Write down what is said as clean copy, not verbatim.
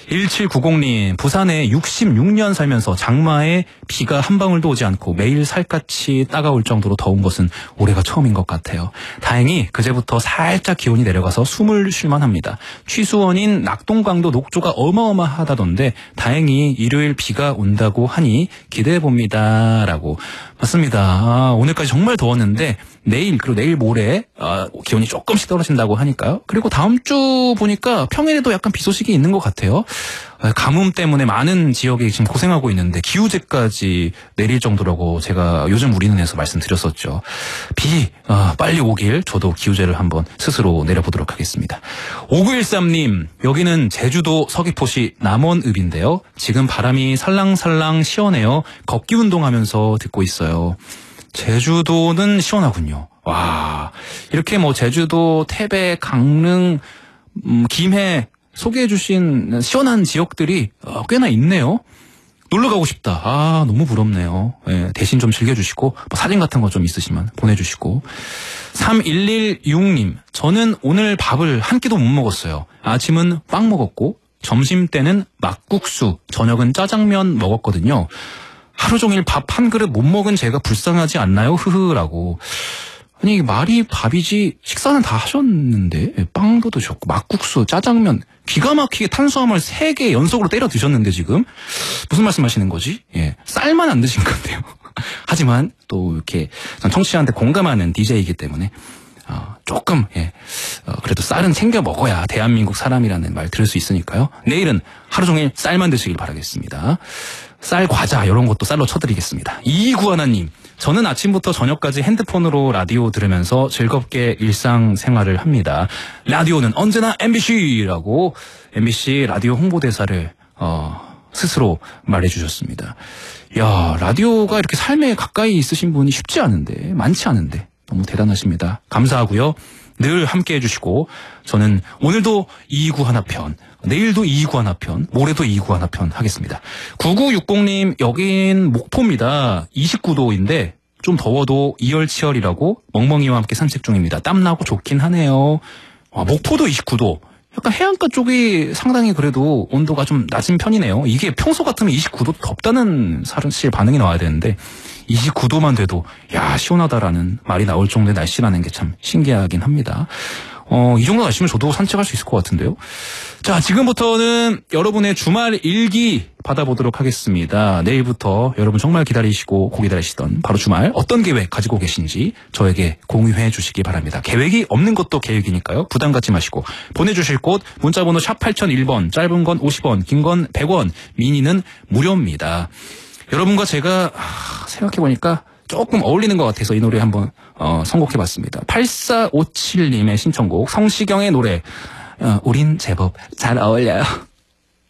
1790님, 부산에 66년 살면서 장마에 비가 한 방울도 오지 않고 매일 살갗이 따가울 정도로 더운 것은 올해가 처음인 것 같아요. 다행히 그제부터 살짝 기온이 내려가서 숨을 쉴만 합니다. 취수원인 낙동강도 녹조가 어마어마하다던데 다행히 일요일 비가 온다고 하니 기대해봅니다. 라고. 맞습니다. 오늘까지 정말 더웠는데 내일 그리고 내일 모레 기온이 조금씩 떨어진다고 하니까요. 그리고 다음 주 보니까 평일에도 약간 비 소식이 있는 것 같아요. 가뭄 때문에 많은 지역이 지금 고생하고 있는데 기후제까지 내릴 정도라고 제가 요즘 우리는에서 말씀드렸었죠. 비 빨리 오길 저도 기후제를 한번 스스로 내려보도록 하겠습니다. 5913님, 여기는 제주도 서귀포시 남원읍인데요. 지금 바람이 살랑살랑 시원해요. 걷기 운동하면서 듣고 있어요. 제주도는 시원하군요. 와, 이렇게 뭐 제주도, 태백, 강릉, 김해 소개해 주신 시원한 지역들이 꽤나 있네요. 놀러 가고 싶다. 너무 부럽네요. 예, 대신 좀 즐겨주시고 뭐 사진 같은 거 좀 있으시면 보내주시고. 3116님, 저는 오늘 밥을 한 끼도 못 먹었어요. 아침은 빵 먹었고 점심 때는 막국수, 저녁은 짜장면 먹었거든요. 하루 종일 밥 한 그릇 못 먹은 제가 불쌍하지 않나요? 흐흐라고. 아니, 말이 밥이지 식사는 다 하셨는데 빵도 드셨고 막국수, 짜장면, 기가 막히게 탄수화물 3개 연속으로 때려 드셨는데 지금 무슨 말씀하시는 거지? 예, 쌀만 안 드신 건데요. 하지만 또 이렇게 전 청취자한테 공감하는 DJ이기 때문에 조금 그래도 쌀은 챙겨 먹어야 대한민국 사람이라는 말 들을 수 있으니까요. 내일은 하루 종일 쌀만 드시길 바라겠습니다. 쌀 과자 이런 것도 쌀로 쳐드리겠습니다. 이구하나님, 저는 아침부터 저녁까지 핸드폰으로 라디오 들으면서 즐겁게 일상생활을 합니다. 라디오는 언제나 MBC라고 MBC 라디오 홍보대사를 스스로 말해주셨습니다. 야, 라디오가 이렇게 삶에 가까이 있으신 분이 쉽지 않은데, 많지 않은데 너무 대단하십니다. 감사하고요. 늘 함께 해주시고, 저는 오늘도 2구 하나편, 내일도 2구 하나편, 모레도 2구 하나편 하겠습니다. 9960님, 여긴 목포입니다. 29도인데 좀 더워도 이열치열이라고 멍멍이와 함께 산책 중입니다. 땀나고 좋긴 하네요. 목포도 29도. 약간 해안가 쪽이 상당히 그래도 온도가 좀 낮은 편이네요. 이게 평소 같으면 29도 덥다는 사실 반응이 나와야 되는데 29도만 돼도 야, 시원하다라는 말이 나올 정도의 날씨라는 게 참 신기하긴 합니다. 이 정도 날씨면 저도 산책할 수 있을 것 같은데요. 자, 지금부터는 여러분의 주말 일기 받아보도록 하겠습니다. 내일부터 여러분 정말 기다리시고 기다리시던 바로 주말 어떤 계획 가지고 계신지 저에게 공유해 주시기 바랍니다. 계획이 없는 것도 계획이니까요. 부담 갖지 마시고 보내주실 곳 문자번호 샵 8001번, 짧은 건 50원, 긴 건 100원, 미니는 무료입니다. 여러분과 제가 생각해보니까 조금 어울리는 것 같아서 이 노래 한번 선곡해봤습니다. 8457님의 신청곡 성시경의 노래 우린 제법 잘 어울려요.